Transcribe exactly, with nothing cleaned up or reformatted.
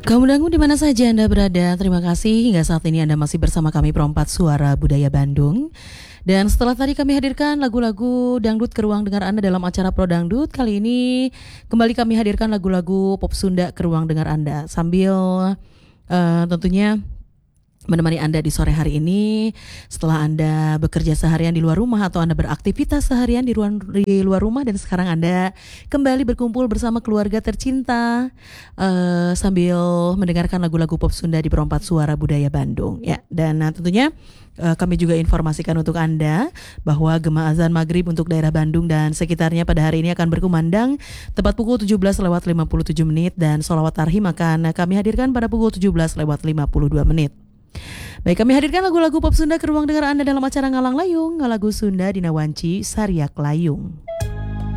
Kaum dangu di mana saja Anda berada, terima kasih hingga saat ini Anda masih bersama kami Perompat Suara Budaya Bandung. Dan setelah tadi kami hadirkan lagu-lagu dangdut ke ruang dengar Anda dalam acara Pro Dangdut, kali ini kembali kami hadirkan lagu-lagu pop Sunda ke ruang dengar Anda sambil uh, tentunya menemani Anda di sore hari ini setelah Anda bekerja seharian di luar rumah atau Anda beraktivitas seharian di, ruang, di luar rumah dan sekarang Anda kembali berkumpul bersama keluarga tercinta uh, sambil mendengarkan lagu-lagu pop Sunda di Perompat Suara Budaya Bandung ya. Dan uh, tentunya uh, kami juga informasikan untuk Anda bahwa gema azan maghrib untuk daerah Bandung dan sekitarnya pada hari ini akan berkumandang tepat pukul tujuh belas lewat lima puluh tujuh menit dan sholawat tarhim akan kami hadirkan pada pukul tujuh belas lewat lima puluh dua menit. Baik, kami hadirkan lagu-lagu pop Sunda ke ruang dengar Anda dalam acara Ngalang Layung, Ngalagu Sunda Dina Wanci Sariak Layung.